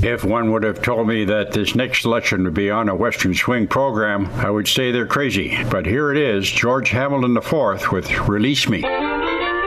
If one would have told me that this next election would be on a Western Swing program, I would say they're crazy. But here it is, George Hamilton IV with Release Me.